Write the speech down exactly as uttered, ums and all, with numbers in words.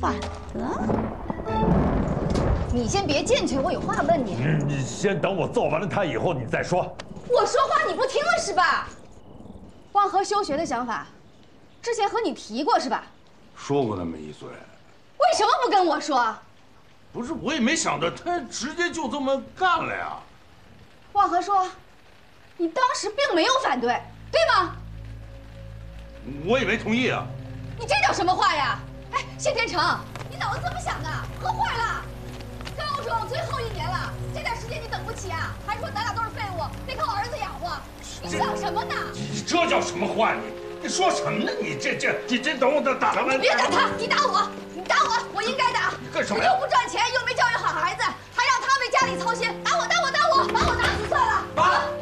反的？ 你先别进去，我有话问你。 嗯，你先等我揍完了他以后，你再说。 我说话你不听了是吧？汪和休学的想法，之前和你提过是吧？ 说过那么一嘴。 为什么不跟我说？ 不是，我也没想到他直接就这么干了呀。 汪和说，你当时并没有反对，对吗？ 我也没同意啊。 你这叫什么话呀？哎，谢天成，你脑子怎么想的？喝坏了！高中最后一年了，这点时间你等不起啊？还说咱俩都是废物，得靠儿子养活，你想什么呢？ 你这叫什么话？你你说什么呢？你这这你这等我打打他们！ 别打他，你打我，你打我，我应该打。 干什么呀？ 又不赚钱，又没教育好孩子，还让他为家里操心，打我，打我，打我，把我打死算了。 爸。